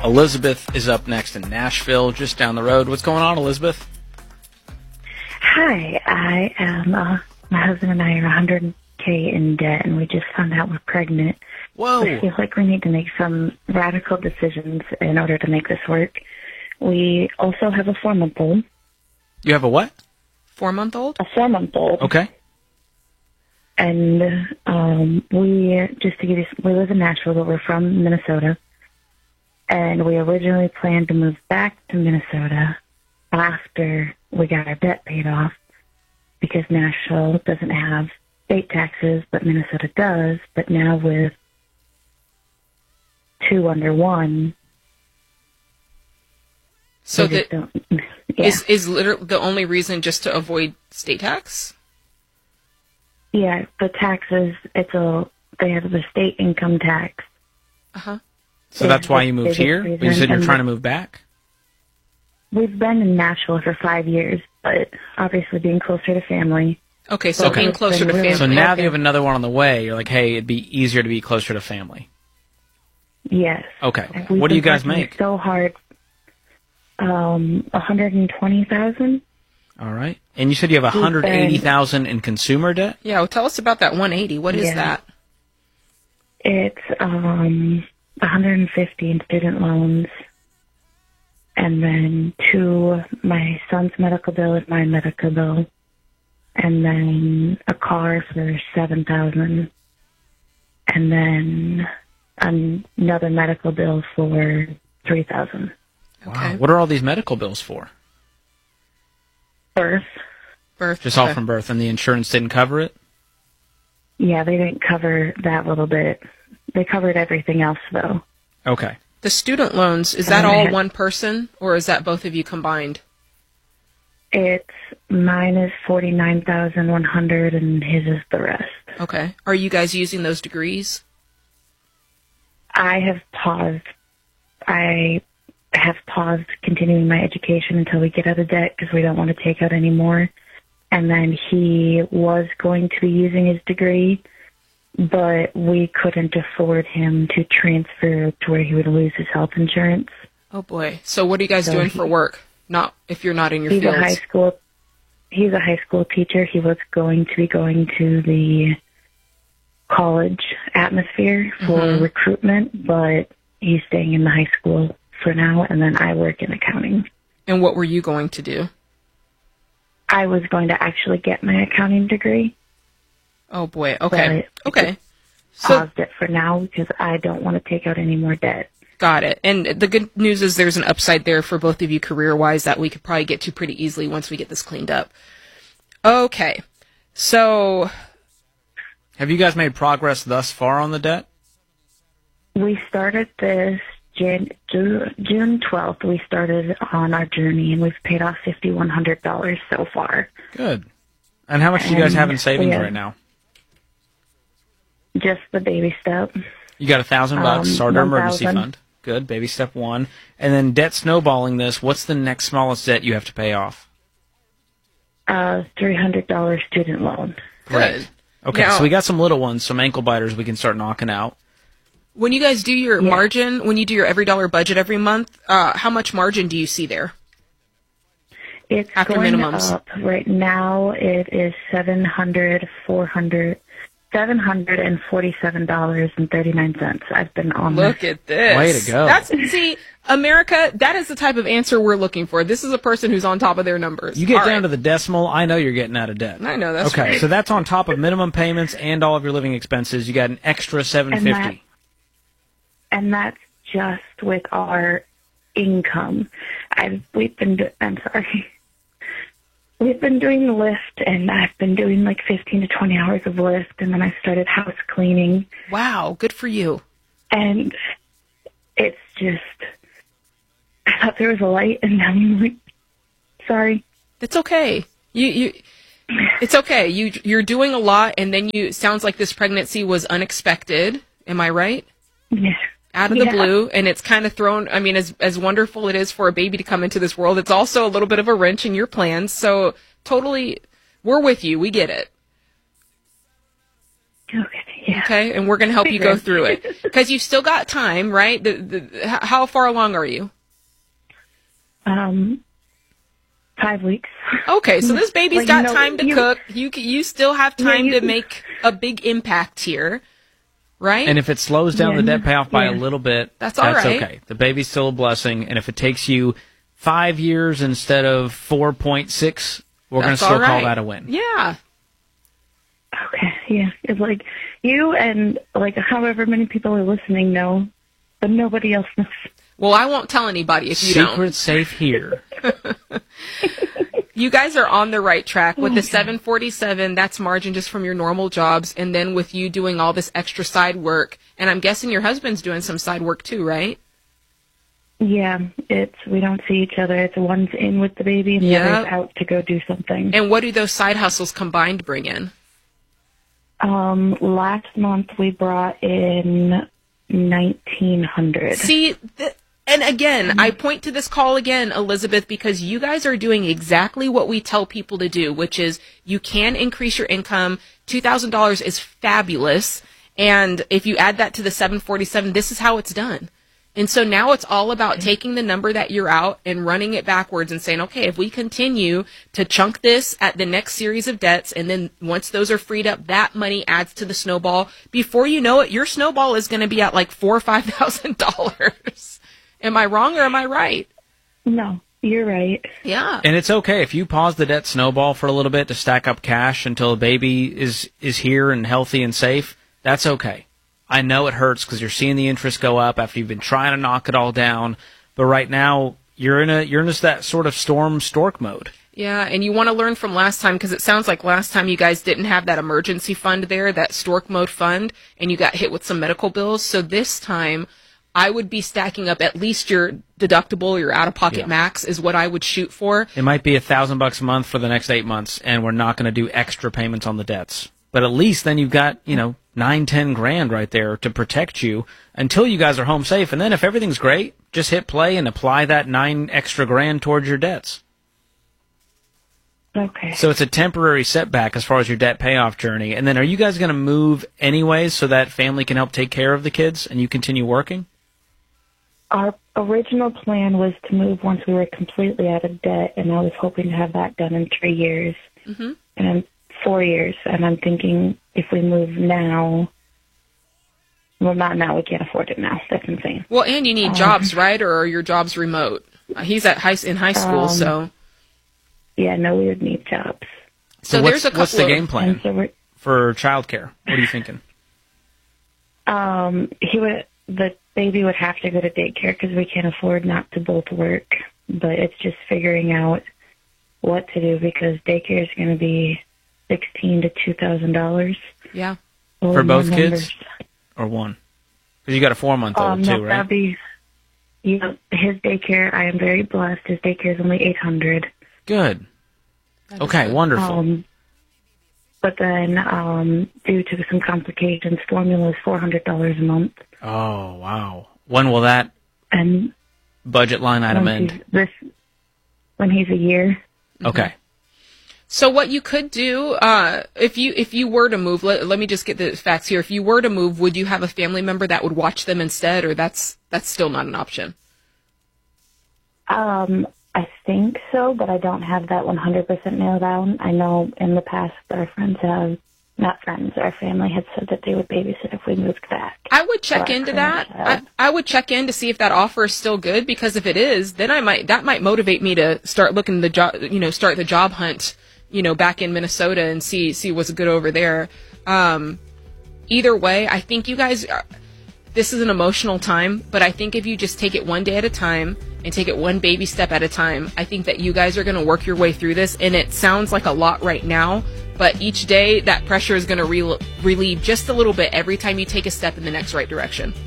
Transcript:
Elizabeth is up next in Nashville, just down the road. What's going on, Elizabeth? Hi, I am, my husband and I are $100K in debt, and we just found out we're pregnant. Whoa. I feel like we need to make some radical decisions in order to make this work. We also have a 4-month-old. You have a what? 4-month-old? A 4-month-old. Okay. And we live in Nashville, but we're from Minnesota. And we originally planned to move back to Minnesota after we got our debt paid off, because Nashville doesn't have state taxes, but Minnesota does. But now with 2 under 1, so is literally the only reason just to avoid state tax? Yeah, the taxes, they have the state income tax. Uh-huh. So that's why you moved here? But you said you're trying to move back? We've been in Nashville for 5 years, but obviously being closer to family. Okay, so being closer to family. So now that you have another one on the way, you're like, hey, it'd be easier to be closer to family. Yes. Okay. What do you guys make? So hard. $120,000. All right. And you said you have $180,000 in consumer debt? Yeah, well, tell us about that 180. What is that? It's $150 in student loans, and then my son's medical bill and my medical bill, and then a car for $7,000, and then another medical bill for $3,000. Wow. Okay. What are all these medical bills for? Birth. Just all from birth, and the insurance didn't cover it? Yeah, they didn't cover that little bit. They covered everything else, though. Okay. The student loans, is that all one person, or is that both of you combined? Mine is $49,100, and his is the rest. Okay. Are you guys using those degrees? I have paused continuing my education until we get out of debt, because we don't want to take out any more. And then he was going to be using his degree, but we couldn't afford him to transfer to where he would lose his health insurance. Oh boy. So what are you guys doing for work? Not if you're not in your fields. He's a high school teacher. He was going to be going to the college atmosphere for recruitment, but he's staying in the high school for now, and then I work in accounting. And what were you going to do? I was going to actually get my accounting degree. Oh boy. Okay. Okay. Paused it for now because I don't want to take out any more debt. Got it. And the good news is there's an upside there for both of you career-wise that we could probably get to pretty easily once we get this cleaned up. Okay. So, have you guys made progress thus far on the debt? We started this June 12th. We started on our journey, and we've paid off $5,100 so far. Good. And how much do you guys have in savings right now? Just the baby step. You got $1,000, start our emergency fund. Good, baby step 1. And then debt snowballing this, what's the next smallest debt you have to pay off? $300 student loan. Great. Okay, now, so we got some little ones, some ankle biters we can start knocking out. When you guys do your margin, when you do your every dollar budget every month, how much margin do you see there? It's after going minimums? Up. Right now it is $747.39. I've been on Look at this. Way to go. See, America, that is the type of answer we're looking for. This is a person who's on top of their numbers. You get down to the decimal, I know you're getting out of debt. I know, that's right. Okay, so that's on top of minimum payments and all of your living expenses. You got an extra $750. And that's just with our income. We've been doing Lyft, and I've been doing like 15 to 20 hours of Lyft, and then I started house cleaning. Wow, good for you. And it's just, I thought there was a light, and now I'm like, sorry. It's okay. It's okay. You're doing a lot, and then it sounds like this pregnancy was unexpected. Am I right? Yeah. Out of the blue, and it's kind of thrown, I mean, as wonderful it is for a baby to come into this world, it's also a little bit of a wrench in your plans, so totally, we're with you, we get it. Okay. Yeah. Okay, and we're going to help you go through it because you've still got time, right? How far along are you? 5 weeks. Okay, so this baby's got time to cook. You still have time to make a big impact here, right? And if it slows down the debt payoff by a little bit, that's all right. Okay. The baby's still a blessing, and if it takes you 5 years instead of 4.6, we're going to still call that a win. Yeah. Okay, yeah. It's like you and like however many people are listening know, but nobody else knows. Well, I won't tell anybody if you don't. Secret safe here. You guys are on the right track. With the 747, that's margin just from your normal jobs, and then with you doing all this extra side work, and I'm guessing your husband's doing some side work too, right? Yeah, we don't see each other. It's one's in with the baby and the other's out to go do something. And what do those side hustles combined bring in? Last month we brought in $1,900. See, and again, I point to this call again, Elizabeth, because you guys are doing exactly what we tell people to do, which is you can increase your income. $2,000 is fabulous. And if you add that to the 747, this is how it's done. And so now it's all about taking the number that you're out and running it backwards and saying, okay, if we continue to chunk this at the next series of debts, and then once those are freed up, that money adds to the snowball. Before you know it, your snowball is going to be at like $4,000 or $5,000. Am I wrong or am I right? No, you're right. Yeah. And it's okay if you pause the debt snowball for a little bit to stack up cash until the baby is here and healthy and safe. That's okay. I know it hurts because you're seeing the interest go up after you've been trying to knock it all down. But right now, you're in just that sort of stork mode. Yeah, and you want to learn from last time because it sounds like last time you guys didn't have that emergency fund there, that stork mode fund, and you got hit with some medical bills. So this time, I would be stacking up at least your deductible, your out-of-pocket max is what I would shoot for. It might be $1,000 a month for the next 8 months, and we're not going to do extra payments on the debts. But at least then you've got, $9-10 grand right there to protect you until you guys are home safe. And then if everything's great, just hit play and apply that $9 extra grand towards your debts. Okay. So it's a temporary setback as far as your debt payoff journey. And then are you guys going to move anyways so that family can help take care of the kids and you continue working? Our original plan was to move once we were completely out of debt, and I was hoping to have that done in 3 years. Mm-hmm. And 4 years, and I'm thinking if we move now, well, not now, we can't afford it now. That's insane. Well, and you need jobs, right? Or are your jobs remote? He's in high school, so. Yeah, no, we would need jobs. So there's a couple. What's the game plan for childcare? What are you thinking? The baby would have to go to daycare because we can't afford not to both work. But it's just figuring out what to do because daycare is going to be $1,600 to $2,000. Yeah. For both kids or one? Because you got a 4-month-old too, right? That'd be, his daycare. I am very blessed. His daycare is only $800. Good. Okay, wonderful. But then, due to some complications, formula is $400 a month. Oh wow! When will that budget line item end? When he's a year. Okay. So what you could do, if you were to move, let me just get the facts here. If you were to move, would you have a family member that would watch them instead, or that's still not an option? I think so, but I don't have that 100% nailed down. I know in the past our family had said that they would babysit if we moved back. I would check into that. I would check in to see if that offer is still good, because if it is, then that might motivate me to start looking start the job hunt, back in Minnesota and see what's good over there. Either way, I think you guys this is an emotional time, but I think if you just take it one day at a time and take it one baby step at a time, I think that you guys are going to work your way through this. And it sounds like a lot right now, but each day that pressure is going to relieve just a little bit every time you take a step in the next right direction.